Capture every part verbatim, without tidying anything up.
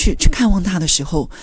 去去看望他的时候，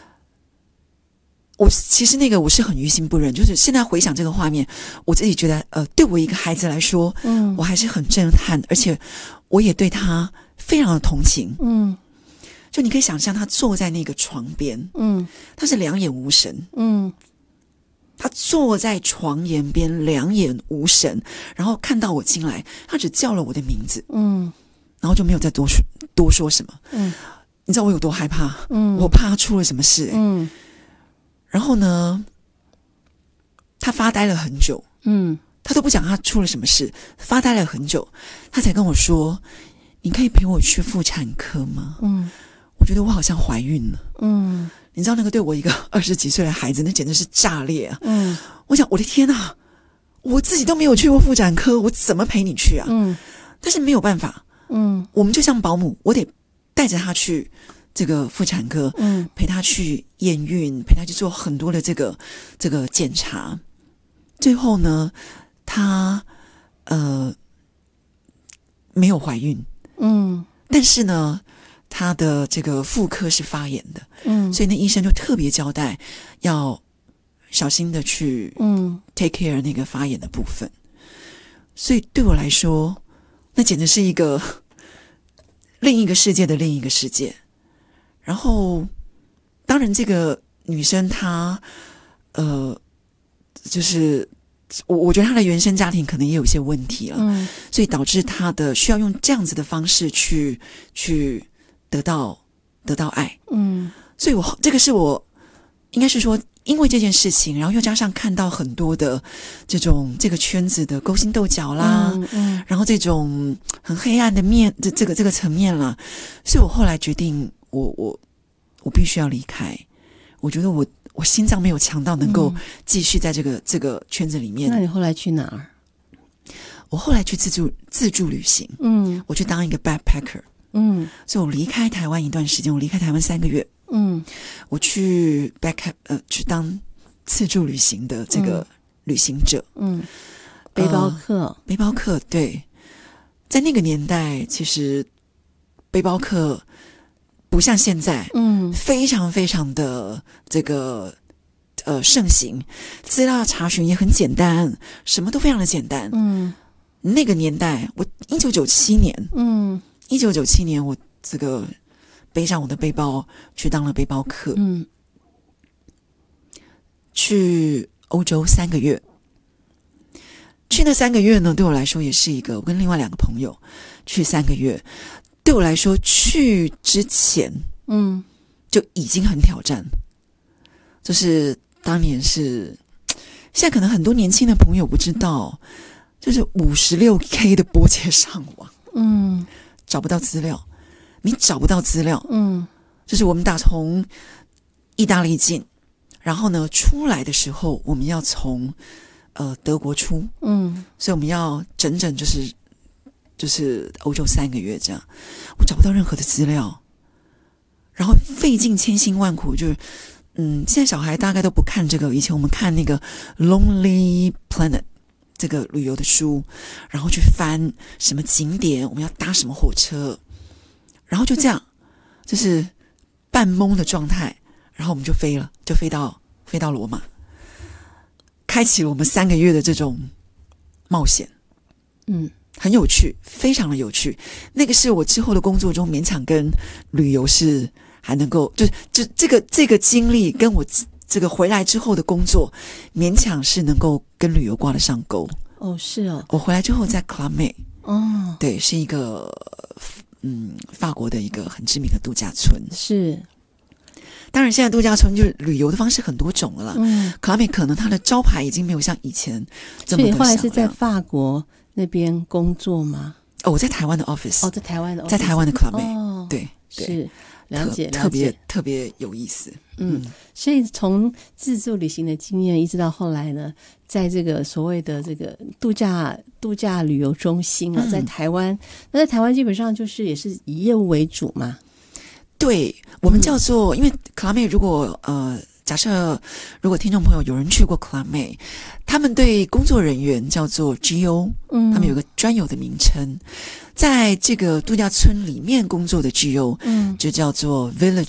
我其实那个我是很于心不忍，就是现在回想这个画面，我自己觉得呃，对我一个孩子来说，嗯，我还是很震撼，而且我也对他非常的同情，嗯，就你可以想象他坐在那个床边，嗯，他是两眼无神，嗯，他坐在床沿边两眼无神，然后看到我进来，他只叫了我的名字，嗯，然后就没有再多说多说什么，嗯，你知道我有多害怕，嗯，我怕他出了什么事、欸，嗯。然后呢，他发呆了很久，嗯，他都不讲他出了什么事，发呆了很久，他才跟我说：“你可以陪我去妇产科吗？”嗯，我觉得我好像怀孕了，嗯，你知道那个对我一个二十几岁的孩子，那简直是炸裂啊！嗯，我想我的天啊，我自己都没有去过妇产科，我怎么陪你去啊？嗯，但是没有办法，嗯，我们就像保姆，我得带着他去。这个妇产科，嗯，陪他去验孕，陪他去做很多的这个这个检查。最后呢，他呃没有怀孕，嗯，但是呢，他的这个妇科是发炎的，嗯，所以那医生就特别交代要小心的去，嗯 ，take care 那个发炎的部分。所以对我来说，那简直是一个另一个世界的另一个世界。然后，当然，这个女生她，呃，就是我我觉得她的原生家庭可能也有一些问题了，嗯，所以导致她的需要用这样子的方式去去得到得到爱，嗯，所以我这个是我应该是说，因为这件事情，然后又加上看到很多的这种这个圈子的勾心斗角啦，嗯嗯，然后这种很黑暗的面，这这个这个层面啦，所以我后来决定。我我我必须要离开，我觉得我我心脏没有强到能够继续在这个、嗯、这个圈子里面。 那你后来去哪儿？ 我后来去自助自助旅行，嗯，我去当一个 backpacker， 嗯，所以我离开台湾一段时间，我离开台湾三个月，嗯，我去 back 呃去当自助旅行的这个旅行者，嗯， 背包客、呃， 背包客，对，在那个年代，其实背包客。不像现在，嗯，非常非常的这个呃盛行，资料查询也很简单，什么都非常的简单，嗯，那个年代，我一九九七年，嗯，一九九七年我这个背上我的背包去当了背包客，嗯，去欧洲三个月，去那三个月呢，对我来说也是一个，我跟另外两个朋友去三个月。对我来说，去之前，嗯，就已经很挑战。就是当年是，现在可能很多年轻的朋友不知道，就是五十六 K 的拨接上网，嗯，找不到资料，你找不到资料，嗯，就是我们打从意大利进，然后呢出来的时候，我们要从呃德国出，嗯，所以我们要整整就是。就是欧洲三个月这样，我找不到任何的资料，然后费尽千辛万苦，就是嗯，现在小孩大概都不看这个，以前我们看那个 Lonely Planet 这个旅游的书，然后去翻什么景点，我们要搭什么火车，然后就这样，就是半懵的状态，然后我们就飞了，就飞到飞到罗马，开启了我们三个月的这种冒险，嗯。很有趣，非常的有趣。那个是我之后的工作中勉强跟旅游是还能够，就就这个这个经历跟我这个回来之后的工作，勉强是能够跟旅游挂得上钩。 哦，是哦。 我回来之后在 Club Med， 哦，对，是一个嗯法国的一个很知名的度假村。 是。 当然，现在度假村就是旅游的方式很多种了啦。嗯 ，Club Med 可能它的招牌已经没有像以前这么的响亮。所以后来是在法国。那边工作吗？ 哦，我在台湾的 office。 哦，在台湾的 office， 在台湾的 Club Med，哦，对，对是了解，了解， 特别特别有意思。 嗯，所以从自助旅行的经验，一直到后来呢，在这个所谓的这个度假度假旅游中心啊，嗯、在台湾，那在台湾基本上就是也是以业务为主嘛。 对，我们叫做，嗯、因为 Club Med 如果呃。假设如果听众朋友有人去过 Club Med， 他们对工作人员叫做 G O， 嗯，他们有个专有的名称，在这个度假村里面工作的 G O， 嗯，就叫做 Village